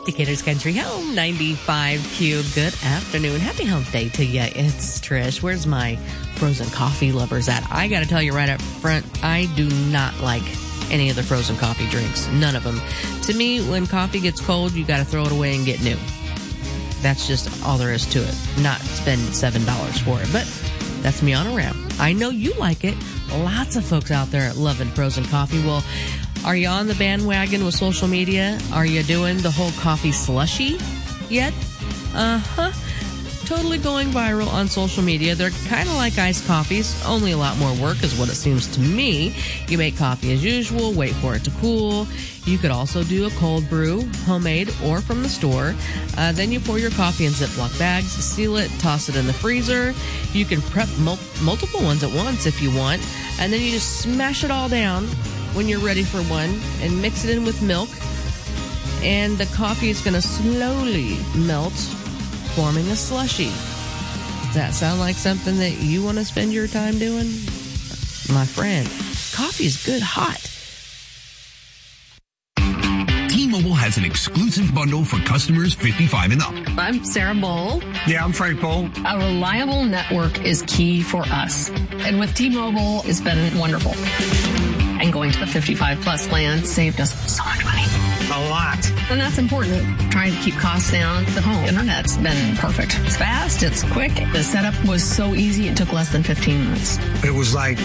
Decatur's Country Home, 95Q. Good afternoon. Happy Hump Day to you. It's Trish. Where's my frozen coffee lovers at? I got to tell you right up front, I do not like any of the frozen coffee drinks. None of them. To me, when coffee gets cold, you got to throw it away and get new. That's just all there is to it. Not spend $7 for it. But that's me on a rant. I know you like it. Lots of folks out there loving frozen coffee. Well, are you on the bandwagon with social media? Are you doing the whole coffee slushy yet? Totally going viral on social media. They're kind of like iced coffees, only a lot more work is what it seems to me. You make coffee as usual, wait for it to cool. You could also do a cold brew, homemade or from the store. Then you pour your coffee in Ziploc bags, seal it, toss it in the freezer. You can prep multiple ones at once if you want. And then you just smash it all down when you're ready for one and mix it in with milk. And the coffee is going to slowly melt, forming a slushie. Does that sound like something that you want to spend your time doing? My friend, coffee is good hot. T-Mobile has an exclusive bundle for customers 55 and up. I'm Sarah Bowl. Yeah, I'm Frank Bowl. A reliable network is key for us. And with T-Mobile, it's been wonderful. And going to the 55 plus plan saved us so much money. A lot. And that's important. Trying to keep costs down. The home internet's been perfect. It's fast. It's quick. The setup was so easy. It took less than 15 minutes. It was like,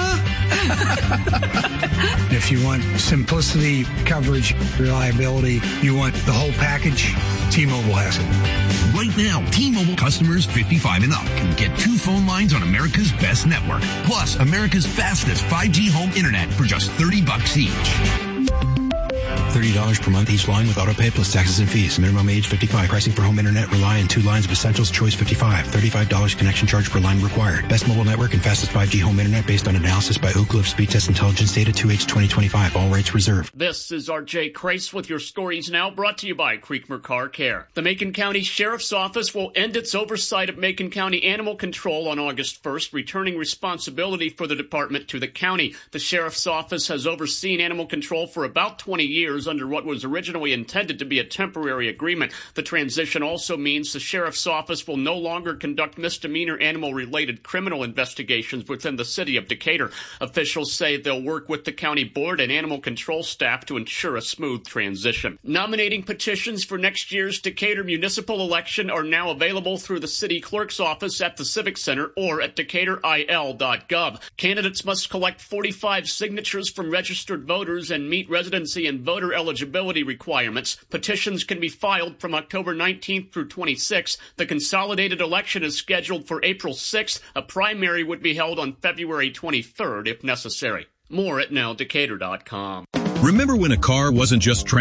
if you want simplicity, coverage, reliability, you want the whole package, T-Mobile has it. Right now, T-Mobile customers 55 and up can get 2 phone lines on America's best network, plus America's fastest 5G home internet for just $30 each. $30 per month each line with autopay plus taxes and fees. Minimum age 55. Pricing for home internet rely on 2 lines of Essentials Choice 55. $35 connection charge per line required. Best mobile network and fastest 5G home internet based on analysis by Oak Cliff Speed Test Intelligence Data 2H 2025. All rates reserved. This is RJ Crace with your stories now, brought to you by Creekmur Car Care. The Macon County Sheriff's Office will end its oversight of Macon County Animal Control on August 1st, returning responsibility for the department to the county. The Sheriff's Office has overseen animal control for about 20 years under what was originally intended to be a temporary agreement. The transition also means the Sheriff's Office will no longer conduct misdemeanor animal-related criminal investigations within the city of Decatur. Officials say they'll work with the county board and animal control staff to ensure a smooth transition. Nominating petitions for next year's Decatur municipal election are now available through the city clerk's office at the Civic Center or at decaturil.gov. Candidates must collect 45 signatures from registered voters and meet residency and voter eligibility requirements. Petitions can be filed from October 19th through 26th. The consolidated election is scheduled for April 6th. A primary would be held on February 23rd if necessary. More at nowdecatur.com. Remember when a car wasn't just